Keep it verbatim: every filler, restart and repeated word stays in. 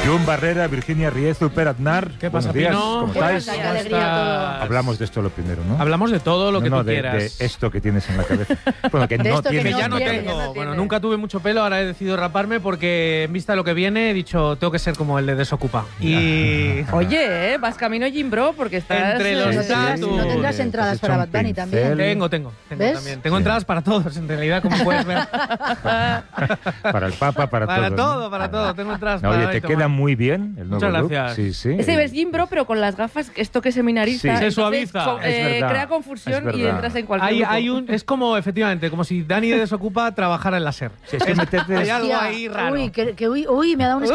Jun Barrera, Virginia Riezu, Per Aznar. ¿Qué pasa, Buenos días, Pino? ¿cómo ¿Qué estáis? pasa? Qué alegría todo. Hablamos de esto lo primero, ¿no? Hablamos de todo lo no, que no, tú de, quieras. de esto que tienes en la cabeza. Bueno, que De no esto que tienes Que ya en no la tiene, cabeza. tengo. ya no Bueno, tiene. nunca tuve mucho pelo, ahora he decidido raparme porque en vista de lo que viene he dicho, tengo que ser como el de Desocupa. Y Oye, eh, vas camino Jimbro porque estás... Entre los eh, Sí, datos. No tendrás sí, entradas has hecho para un Bad Bunny pincel. también. tengo, tengo, tengo ¿Ves? también. Tengo Sí. entradas para todos, en realidad, como puedes ver. Para el Papa, para, Para todo. todo, ¿no? para todo. Tengo entradas No, para oye, hoy, te toma. queda muy bien el nuevo Muchas look. gracias. Sí, sí. Ese ves Jimbro, pero con las gafas, esto que seminarista. Sí. Se entonces, suaviza. co- Es eh, verdad, crea es confusión y verdad. entras en cualquier Hay, grupo. hay un, es como, efectivamente, como si Dani de Desocupa trabajara en la SER. Sí, es que meterte... Hay algo Hostia, ahí raro. Uy, que, que- uy, uy, me ha dado un